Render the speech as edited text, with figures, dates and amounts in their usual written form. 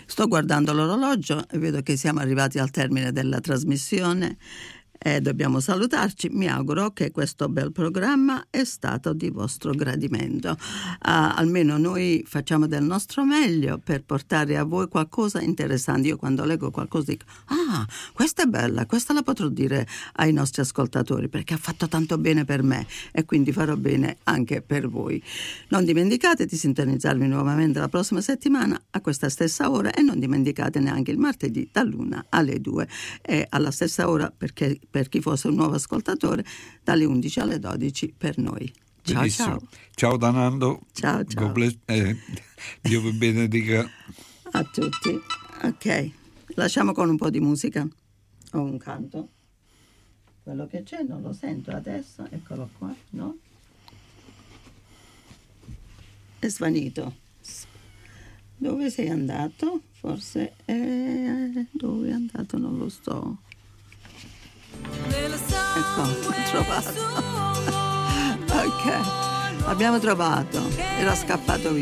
Sto guardando l'orologio e vedo che siamo arrivati al termine della trasmissione e dobbiamo salutarci. Mi auguro che questo bel programma è stato di vostro gradimento. Almeno noi facciamo del nostro meglio per portare a voi qualcosa interessante. Io quando leggo qualcosa dico: questa è bella, questa la potrò dire ai nostri ascoltatori perché ha fatto tanto bene per me e quindi farò bene anche per voi. Non dimenticate di sintonizzarvi nuovamente la prossima settimana a questa stessa ora e non dimenticate neanche il martedì dall'1 alle 2 e alla stessa ora, perché per chi fosse un nuovo ascoltatore, dalle 11 alle 12 per noi. Ciao. Benissimo. Ciao. Ciao Danando. Ciao. Dio vi benedica a tutti. Ok, lasciamo con un po' di musica o un canto. Quello che c'è non lo sento adesso, eccolo qua, no? È svanito. Dove sei andato? Forse dove è andato non lo so. Ecco, l'ho trovato. Ok, l'abbiamo trovato. Era scappato via.